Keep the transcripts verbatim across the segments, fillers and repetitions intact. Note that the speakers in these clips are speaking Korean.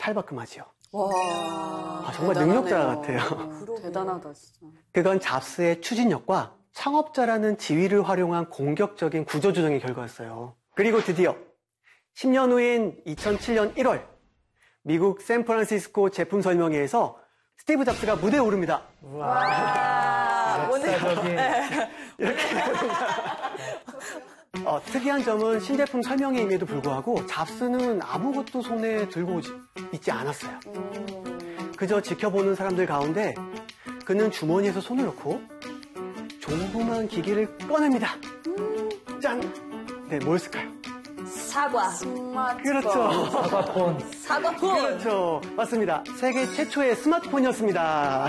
탈바꿈하지요. 와, 아, 정말 능력자 같아요. 음, 대단하다, 진짜. 그건 잡스의 추진력과 창업자라는 지위를 활용한 공격적인 구조조정의 결과였어요. 그리고 드디어 십 년 후인 이천칠 년 일월 미국 샌프란시스코 제품 설명회에서 스티브 잡스가 무대에 오릅니다. 와, 역사적인. 이렇게 어, 특이한 점은 신제품 설명회임에도 불구하고 잡스는 아무것도 손에 들고 있지 않았어요. 그저 지켜보는 사람들 가운데 그는 주머니에서 손을 넣고 조그만 기기를 꺼냅니다. 짠! 네, 뭐였을까요? 사과. 그렇죠. 사과폰. 사과폰. 그렇죠. 맞습니다. 세계 최초의 스마트폰이었습니다.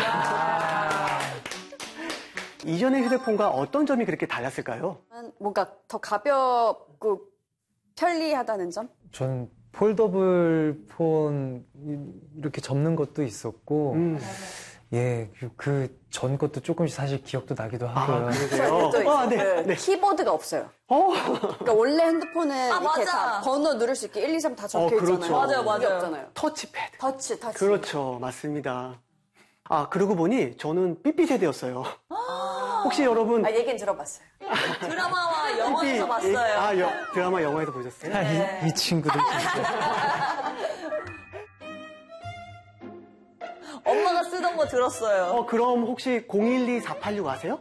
이전의 휴대폰과 어떤 점이 그렇게 달랐을까요? 뭔가 더 가볍고 편리하다는 점? 저는 폴더블 폰 이렇게 접는 것도 있었고 음. 예, 그 전 것도 조금씩 사실 기억도 나기도 하고요. 아, 그러세요? 또 아, 네, 그 네. 키보드가 없어요. 어. 그러니까 원래 핸드폰은 아, 이렇게 맞아. 다 번호 누를 수 있게 일, 이, 삼 다 적혀 어, 그렇죠. 있잖아요. 맞아요, 맞아요. 그게 없잖아요. 터치패드. 터치, 터치. 그렇죠. 맞습니다. 아, 그러고 보니 저는 삐삐 세대였어요. 혹시 여러분 아, 얘기는 들어봤어요. 드라마와 영화에서 봤어요. 아, 여, 드라마 영화에서 보셨어요? 아, 이, 이 친구들 진짜. 엄마가 쓰던 거 들었어요. 어, 그럼 혹시 공일이사팔육 아세요?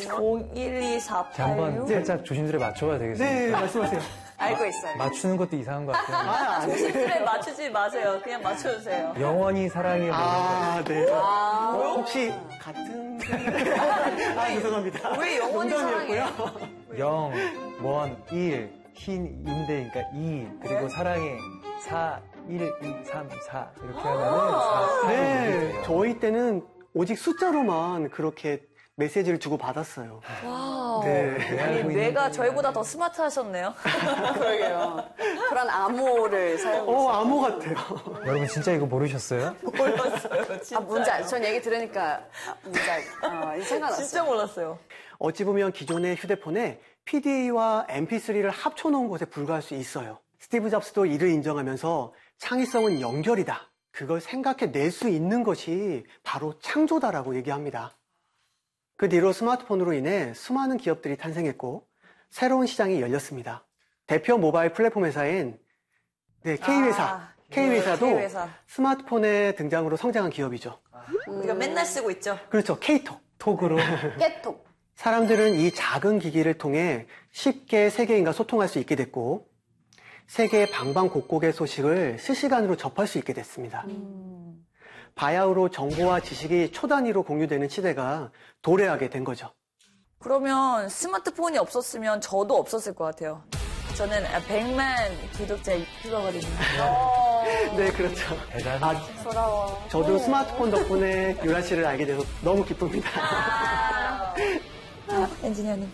공일이사팔육. 한번 살짝 조심스레 맞춰봐야 되겠어요. 네, 말씀하세요. 알고 있어요. 맞추는 것도 이상한 것 같아요. 아, 아니. 조심스레 맞추지 마세요. 그냥 맞춰주세요. 영원히 사랑해. 아, 네. 아. 어, 혹시 같은 아, 죄송합니다. 왜 영원히 농담이었고요. 영, 원, 일, 흰, 인데, 그러니까 이, 그리고 사랑해, 사, 일, 이, 삼, 사 이렇게 하면은 사, 네, 저희 때는 오직 숫자로만 그렇게 메시지를 주고 받았어요. 와. 네. 아니, 뇌가 저희보다 더 스마트하셨네요. 그러게요. 그런 암호를 사용해서. 어, 암호 같아요. 여러분 진짜 이거 모르셨어요? 몰랐어요. 진짜. 아, 뭔지 알, 전 얘기 들으니까 아, 뭔지 알, 어, 생각났어요. 진짜 몰랐어요. 어찌 보면 기존의 휴대폰에 피디에이와 엠피쓰리를 합쳐놓은 것에 불과할 수 있어요. 스티브 잡스도 이를 인정하면서 창의성은 연결이다. 그걸 생각해낼 수 있는 것이 바로 창조다라고 얘기합니다. 그 뒤로 스마트폰으로 인해 수많은 기업들이 탄생했고 새로운 시장이 열렸습니다. 대표 모바일 플랫폼 회사인 네, K회사, 아, K회사도 네, K회사. 스마트폰의 등장으로 성장한 기업이죠. 우리가 맨날 쓰고 있죠. 그렇죠. K톡. 톡으로. 깨톡. 사람들은 이 작은 기기를 통해 쉽게 세계인과 소통할 수 있게 됐고 세계 방방곡곡의 소식을 실시간으로 접할 수 있게 됐습니다. 음. 바야흐로 정보와 지식이 초단위로 공유되는 시대가 도래하게 된 거죠. 그러면 스마트폰이 없었으면 저도 없었을 것 같아요. 저는 백만 구독자 유튜버거든요. 네, 그렇죠. 대단히. 아, 부러워. 저도 스마트폰 덕분에 유라 씨를 알게 돼서 너무 기쁩니다. 아, 엔지니어님.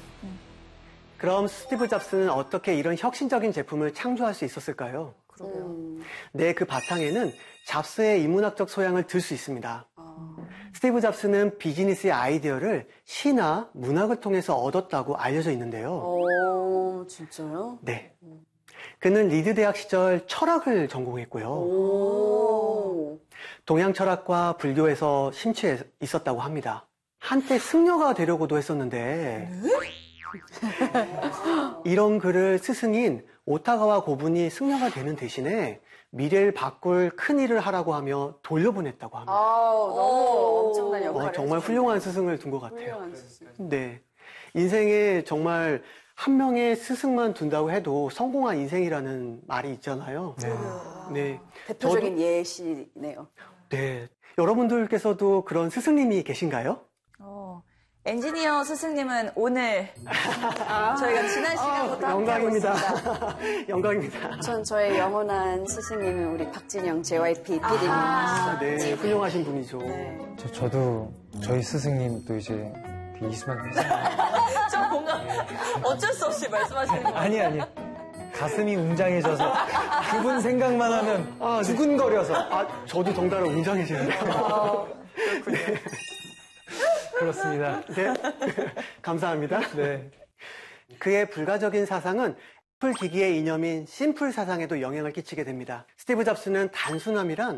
그럼 스티브 잡스는 어떻게 이런 혁신적인 제품을 창조할 수 있었을까요? 그러게요. 음. 네, 그 바탕에는 잡스의 인문학적 소양을 들 수 있습니다. 아. 스티브 잡스는 비즈니스의 아이디어를 시나 문학을 통해서 얻었다고 알려져 있는데요. 오, 진짜요? 네. 그는 리드 대학 시절 철학을 전공했고요. 오. 동양 철학과 불교에서 심취해 있었다고 합니다. 한때 승려가 되려고도 했었는데 이런 글을 스승인 오타가와 고분이 승려가 되는 대신에 미래를 바꿀 큰 일을 하라고 하며 돌려보냈다고 합니다. 아우, 너무 오. 엄청난 역할을 와, 정말 해주셨네요. 훌륭한 스승을 둔 것 같아요. 훌륭한 스승. 네. 인생에 정말 한 명의 스승만 둔다고 해도 성공한 인생이라는 말이 있잖아요. 네. 네. 대표적인 예시네요. 네. 여러분들께서도 그런 스승님이 계신가요? 어, 엔지니어 스승님은 오늘 저희가 지난 시간부터 아, 함께하고 영광입니다. 있습니다. 영광입니다. 전 저의 영원한 스승님은 우리 박진영 제이와이피 피디님. 아, 네. 훌륭하신 분이죠. 네. 저, 저도 저희 스승님 또 이제 그 이수만 회장님. 저 뭔가 어쩔 수 없이 말씀하시는 거 아니, 아니. 가슴이 웅장해져서 그분 생각만 하면 아, 네. 두근거려서. 아, 저도 덩달아 웅장해지는데요. 그렇군요. 그렇습니다. 네. 감사합니다. 네. 그의 불가적인 사상은 애플 기기의 이념인 심플 사상에도 영향을 끼치게 됩니다. 스티브 잡스는 단순함이란